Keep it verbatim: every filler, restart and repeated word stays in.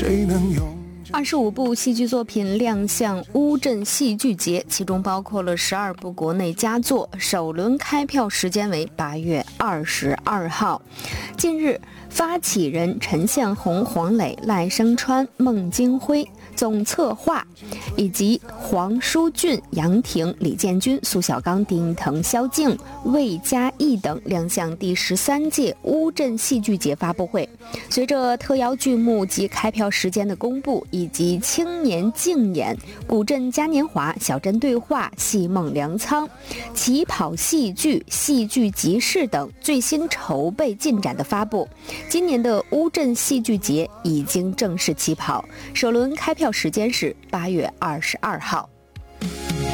谁能用二十五部戏剧作品亮相乌镇戏剧节，其中包括了十二部国内佳作。首轮开票时间为八月二十二号。近日，发起人陈宪宏、黄磊、赖声川、孟京辉，总策划以及黄舒骏、杨婷、李建军、苏小刚、丁腾、萧敬、魏嘉义等亮相第十三届乌镇戏剧节发布会。随着特邀剧目及开票时间的公布，以及青年竞演、古镇嘉年华、小镇对话、戏梦粮仓、起跑戏剧、戏剧集市等最新筹备进展的发布，今年的乌镇戏剧节已经正式起跑，首轮开票时间是八月二十二号。